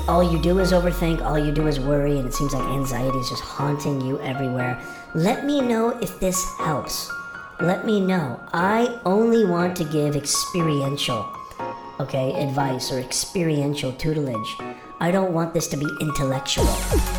all you do is overthink, all you do is worry, and it seems like anxiety is just haunting you everywhere, let me know if this helps. Let me know. I only want to give experiential, advice or experiential tutelage. I don't want this to be intellectual.